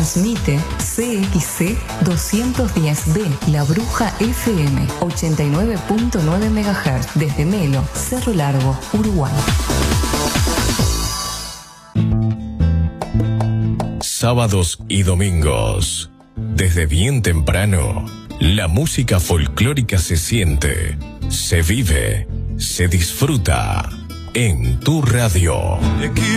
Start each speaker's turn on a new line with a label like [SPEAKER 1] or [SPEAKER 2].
[SPEAKER 1] Transmite CXC 210B, La Bruja FM, 89.9 MHz, desde Melo, Cerro Largo, Uruguay.
[SPEAKER 2] Sábados y domingos, desde bien temprano, la música folclórica se siente, se vive, se disfruta en tu radio.